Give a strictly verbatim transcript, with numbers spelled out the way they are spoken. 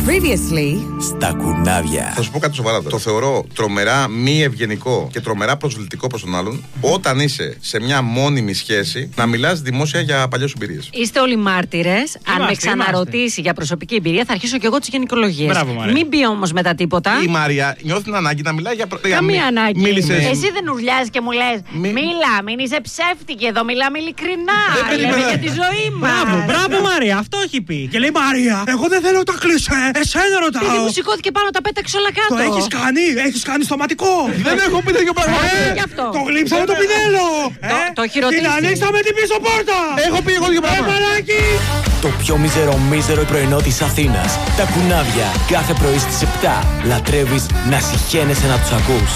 Previously στα κουνάβια. Θα σου πω κάτι σοβαρά. Το θεωρώ τρομερά μη ευγενικό και τρομερά προσβλητικό προς τον άλλον όταν είσαι σε μια μόνιμη σχέση να μιλάς δημόσια για παλιές εμπειρίες. Είστε όλοι μάρτυρες. Αν με ξαναρωτήσει είμαστε. για προσωπική εμπειρία, θα αρχίσω κι εγώ τις γυναικολογίες. Μην μπει όμως μετά τίποτα. Η Μαρία νιώθει την ανάγκη να μιλάει για πρώτη. Καμία ανάγκη. Μίλησες... Εσύ δεν ουρλιάζεις και μου λες Μι... Μίλα, μην είσαι ψεύτικη εδώ, μιλάμε ειλικρινά. Λέμε για τη ζωή μας. Μπράβο, μπράβο Μαρία, αυτό έχει πει. Και λέει Μαρία, εγώ δεν θέλω τα κλεισέ, εσένα ρωτάω. Γιατί μου σηκώθηκε πάνω, τα πέταξε όλα κάτω. Το έχεις κάνει, έχεις κάνει στοματικό. Δεν έχω πει τέτοιο πράγμα. Το γλύψαμε το πινέλο. Το έχει ρωτήσει. Την ανοίξαμε την πίσω πόρτα. Έχω πει εγώ τέτοιο πράγμα. Το πιο μίζερο μίζερο πρωινό της Αθήνας. Τα κουνάβια κάθε πρωί στις επτά. Λατρεύεις να συχαίνεσαι να τους ακούς.